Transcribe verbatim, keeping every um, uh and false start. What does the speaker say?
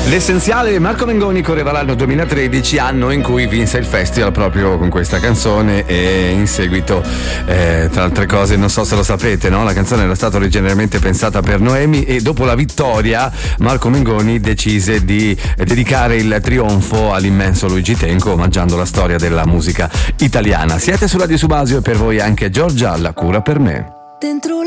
L'essenziale. Marco Mengoni correva l'anno duemilatredici, anno in cui vinse il festival proprio con questa canzone, e in seguito, eh, tra altre cose, non so se lo sapete, no? La canzone era stata originariamente pensata per Noemi, e dopo la vittoria Marco Mengoni decise di dedicare il trionfo all'immenso Luigi Tenco, omaggiando la storia della musica italiana. Siete su Radio Subasio e per voi anche Giorgia, La cura per me. Dentro